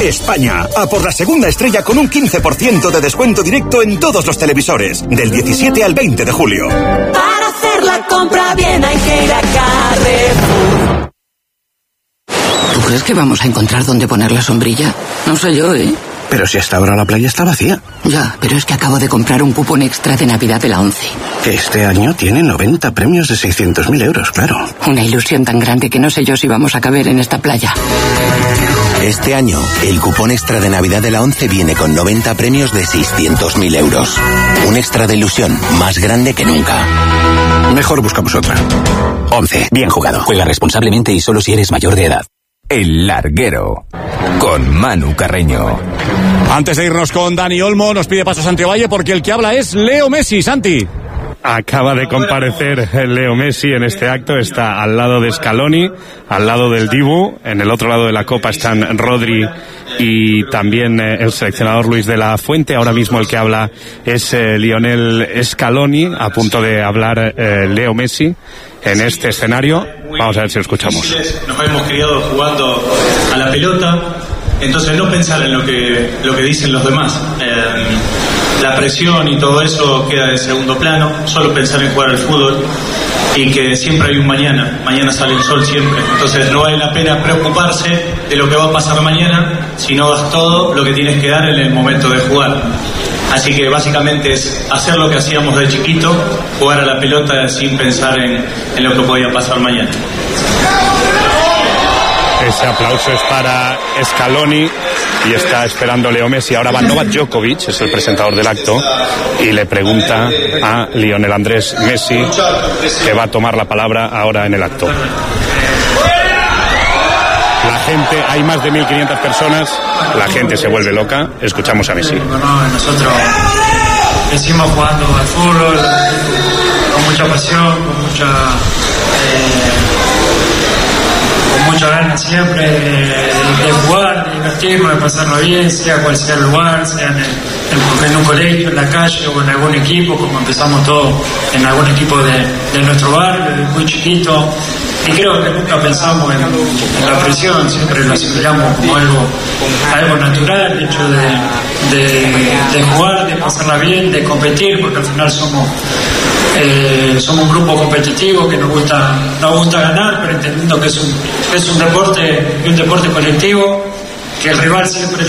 España. A por la segunda estrella con un 15% de descuento directo en todos los televisores. Del 17 al 20 de julio. Para hacer la compra bien hay que ir a Carrefour. ¿Tú crees que vamos a encontrar dónde poner la sombrilla? No sé yo, ¿eh? Pero si hasta ahora la playa está vacía. Ya, pero es que acabo de comprar un cupón extra de Navidad de la ONCE. Que este año tiene 90 premios de 600.000 euros, claro. Una ilusión tan grande que no sé yo si vamos a caber en esta playa. Este año, el cupón extra de Navidad de la ONCE viene con 90 premios de 600.000 euros. Un extra de ilusión más grande que nunca. Mejor buscamos otra. ONCE. Bien jugado. Juega responsablemente y solo si eres mayor de edad. El Larguero, con Manu Carreño. Antes de irnos con Dani Olmo, nos pide paso Santi Ovalle porque el que habla es Leo Messi. Santi. Acaba de comparecer Leo Messi en este acto, está al lado de Scaloni, al lado del Dibu, en el otro lado de la copa están Rodri y también el seleccionador Luis de la Fuente. Ahora mismo el que habla es Lionel Scaloni, a punto de hablar Leo Messi en este escenario. Vamos a ver si lo escuchamos. Nos hemos criado jugando a la pelota, entonces no pensar en lo que dicen los demás. La presión y todo eso queda de segundo plano, solo pensar en jugar al fútbol y que siempre hay un mañana sale el sol siempre, entonces no vale la pena preocuparse de lo que va a pasar mañana si no das todo lo que tienes que dar en el momento de jugar. Así que básicamente es hacer lo que hacíamos de chiquito, jugar a la pelota sin pensar en lo que podía pasar mañana. Ese aplauso es para Scaloni y está esperando Leo Messi. Ahora va Novak Djokovic, es el presentador del acto, y le pregunta a Lionel Andrés Messi, que va a tomar la palabra ahora en el acto. La gente, hay más de 1.500 personas, la gente se vuelve loca. Escuchamos a Messi. Nosotros decimos jugando al fútbol con mucha pasión, con mucha ganas siempre de jugar, de divertirnos, de pasarlo bien, sea cual sea el lugar, sea en un colegio, en la calle o en algún equipo, como empezamos todos en algún equipo de nuestro barrio, desde muy chiquito. Y creo que nunca pensamos en la presión, siempre lo asimilamos como algo natural, el hecho de jugar, de pasarla bien, de competir, porque al final somos un grupo competitivo que nos gusta ganar, pero entendiendo que es un deporte colectivo, que el rival siempre